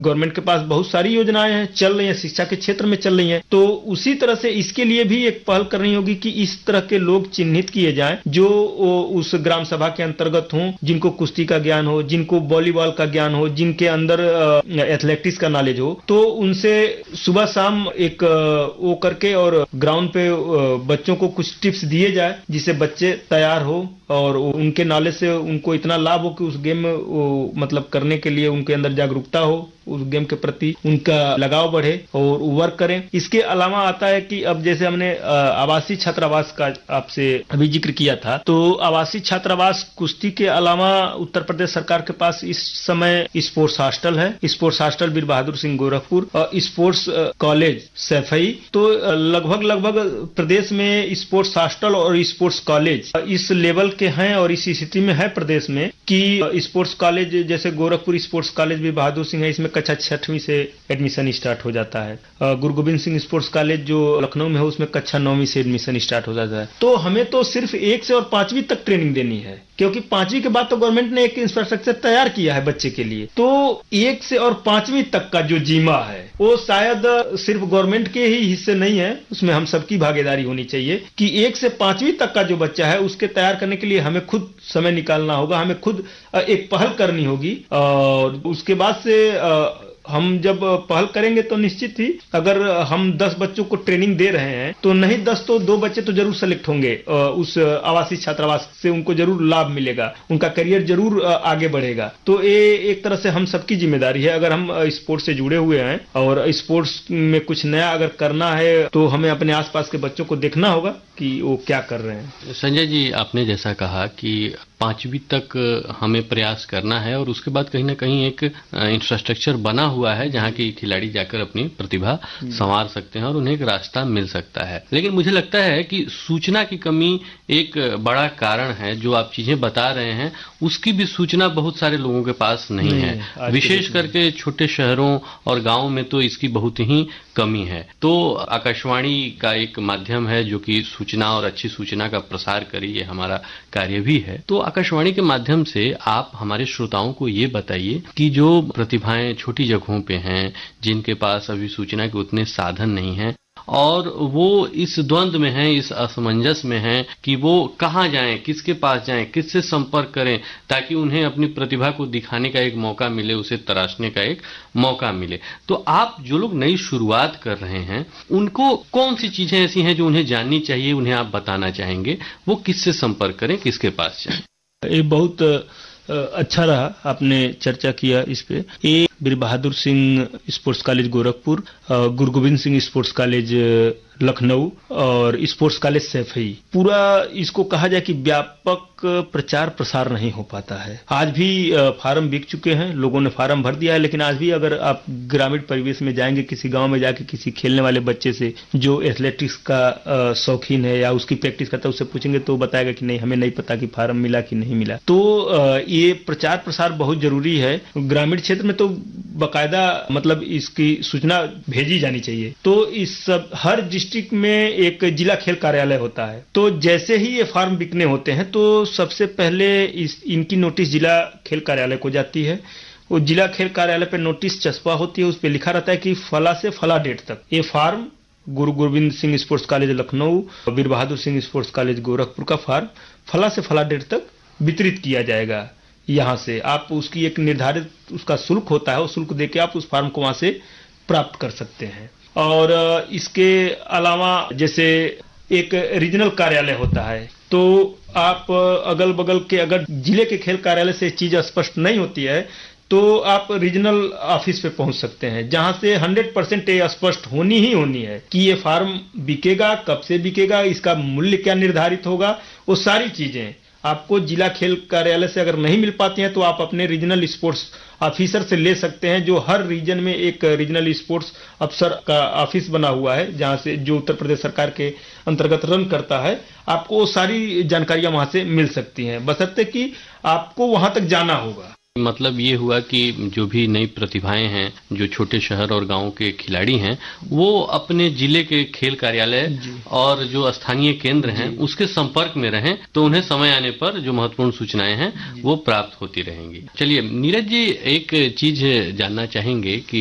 Government के पास बहुत सारी योजनाएं हैं, चल रही हैं, शिक्षा के क्षेत्र में चल रही हैं। तो उसी तरह से इसके लिए भी एक पहल करनी होगी कि इस तरह के लोग चिन्हित किए जाएं जो उस ग्राम सभा के अंतर्गत हों, जिनको कुश्ती का ज्ञान हो, जिनको वॉलीबॉल का ज्ञान हो, जिनके अंदर एथलेटिक्स का नॉलेज हो। तो उनसे सुबह शाम एक वो करके और ग्राउंड पे बच्चों को कुछ टिप्स दिए जाए, जिससे बच्चे तैयार हो और उनके नॉलेज से उनको इतना लाभ हो कि उस गेम में मतलब करने के लिए उनके अंदर जागरूकता हो, उस गेम के प्रति उनका लगाव बढ़े और वर्क करें। इसके अलावा आता है कि अब जैसे हमने आवासीय छात्रावास का आपसे अभी जिक्र किया था, तो आवासीय छात्रावास कुश्ती के अलावा उत्तर प्रदेश सरकार के पास इस समय स्पोर्ट्स हॉस्टल है, स्पोर्ट्स हॉस्टल वीर बहादुर सिंह गोरखपुर और स्पोर्ट्स कॉलेज सैफई। तो लगभग प्रदेश में स्पोर्ट्स हॉस्टल और स्पोर्ट्स कॉलेज इस लेवल के हैं और इस स्थिति में है प्रदेश में कि स्पोर्ट्स कॉलेज जैसे गोरखपुर स्पोर्ट्स कॉलेज वीर बहादुर सिंह है, इसमें कक्षा 6वीं से एडमिशन स्टार्ट हो जाता है। गुरु गोविंद सिंह स्पोर्ट्स कॉलेज जो लखनऊ में है उसमें कक्षा 9वीं से एडमिशन स्टार्ट हो जाता है। तो हमें तो सिर्फ 1 से और 5वीं तक ट्रेनिंग देनी है, क्योंकि 5वीं के बाद तो गवर्नमेंट ने एक इंफ्रास्ट्रक्चर तैयार किया है बच्चे के लिए। तो 1 से और 5वीं तक का जो जीमा है वो शायद सिर्फ गवर्नमेंट के ही हिस्से नहीं है, उसमें हम सबकी भागीदारी होनी चाहिए कि 1 से 5वीं तक का जो बच्चा है उसके तैयार करने के लिए हमें खुद समय निकालना होगा, हमें खुद एक पहल करनी होगी। और उसके बाद से हम जब पहल करेंगे तो निश्चित ही अगर हम 10 बच्चों को ट्रेनिंग दे रहे हैं तो नहीं 10 तो 2 बच्चे तो जरूर सेलेक्ट होंगे उस आवासीय छात्रावास से, उनको जरूर लाभ मिलेगा, उनका करियर जरूर आगे बढ़ेगा। तो ये एक तरह से हम सबकी जिम्मेदारी है। अगर हम स्पोर्ट्स से जुड़े हुए हैं और स्पोर्ट्स में कुछ नया अगर करना है तो हमें अपने आसपास के बच्चों को देखना होगा कि वो क्या कर रहे हैं। संजय जी, आपने जैसा कहा कि 5वीं तक हमें प्रयास करना है और उसके बाद कहीं ना कहीं एक इंफ्रास्ट्रक्चर बना हुआ है जहां की खिलाड़ी जाकर अपनी प्रतिभा संवार सकते हैं और उन्हें एक रास्ता मिल सकता है। लेकिन मुझे लगता है कि सूचना की कमी एक बड़ा कारण है। जो आप चीजें बता रहे हैं उसकी भी सूचना बहुत सारे लोगों के पास नहीं है, विशेष करके छोटे शहरों और गाँव में तो इसकी बहुत ही कमी है। तो आकाशवाणी का एक माध्यम है जो कि सूचना और अच्छी सूचना का प्रसार करे, ये हमारा कार्य भी है। तो आकाशवाणी के माध्यम से आप हमारे श्रोताओं को ये बताइए कि जो प्रतिभाएं छोटी जगहों पे हैं, जिनके पास अभी सूचना के उतने साधन नहीं हैं और वो इस द्वंद में हैं, इस असमंजस में हैं कि वो कहाँ जाएं, किसके पास जाएं, किससे संपर्क करें ताकि उन्हें अपनी प्रतिभा को दिखाने का एक मौका मिले, उसे तराशने का एक मौका मिले। तो आप जो लोग नई शुरुआत कर रहे हैं उनको कौन सी चीजें ऐसी हैं जो उन्हें जाननी चाहिए, उन्हें आप बताना चाहेंगे, वो किससे संपर्क करें, किसके पास जाएं? ये बहुत अच्छा रहा आपने चर्चा किया इस पे। ये वीर बहादुर सिंह स्पोर्ट्स कॉलेज गोरखपुर, गुरु गोविंद सिंह स्पोर्ट्स कॉलेज लखनऊ और स्पोर्ट्स कॉलेज सैफई, पूरा इसको कहा जाए कि व्यापक प्रचार प्रसार नहीं हो पाता है। आज भी फार्म बिक चुके हैं, लोगों ने फार्म भर दिया है, लेकिन आज भी अगर आप ग्रामीण परिवेश में जाएंगे, किसी गांव में जाके किसी खेलने वाले बच्चे से जो एथलेटिक्स का शौकीन है या उसकी प्रैक्टिस करता है उससे पूछेंगे तो बताएगा कि नहीं, हमें नहीं पता कि फार्म मिला कि नहीं मिला। तो ये प्रचार प्रसार बहुत जरूरी है। ग्रामीण क्षेत्र में तो बाकायदा मतलब इसकी सूचना भेजी जानी चाहिए। तो इस सब हर डिस्ट्रिक्ट में एक जिला खेल कार्यालय होता है, तो जैसे ही ये फार्म बिकने होते हैं तो सबसे पहले इनकी नोटिस जिला खेल कार्यालय को जाती है। वो जिला खेल कार्यालय पे नोटिस चस्पा होती है, उस पे लिखा रहता है कि फला से फला डेट तक ये फार्म गुरु गोविंद सिंह स्पोर्ट्स कॉलेज लखनऊ, वीर बहादुर सिंह स्पोर्ट्स कॉलेज गोरखपुर का फार्म फला से फला डेट तक वितरित किया जाएगा। यहाँ से आप उसकी एक निर्धारित उसका शुल्क होता है, वो शुल्क देके आप उस फार्म को वहां से प्राप्त कर सकते हैं। और इसके अलावा जैसे एक रीजनल कार्यालय होता है, तो आप अगल बगल के अगर जिले के खेल कार्यालय से चीज स्पष्ट नहीं होती है तो आप रीजनल ऑफिस पे पहुंच सकते हैं, जहां से 100% ये स्पष्ट होनी ही होनी है कि ये फार्म बिकेगा, कब से बिकेगा, इसका मूल्य क्या निर्धारित होगा। वो सारी चीजें आपको जिला खेल कार्यालय से अगर नहीं मिल पाती हैं तो आप अपने रीजनल स्पोर्ट्स ऑफिसर से ले सकते हैं, जो हर रीजन में एक रीजनल स्पोर्ट्स अफसर का ऑफिस बना हुआ है, जहां से जो उत्तर प्रदेश सरकार के अंतर्गत रन करता है। आपको सारी जानकारियां वहां से मिल सकती हैं, बशर्ते कि आपको वहां तक जाना होगा। मतलब ये हुआ कि जो भी नई प्रतिभाएं हैं, जो छोटे शहर और गांव के खिलाड़ी हैं, वो अपने जिले के खेल कार्यालय और जो स्थानीय केंद्र हैं उसके संपर्क में रहें, तो उन्हें समय आने पर जो महत्वपूर्ण सूचनाएं हैं वो प्राप्त होती रहेंगी। चलिए नीरज जी, एक चीज जानना चाहेंगे कि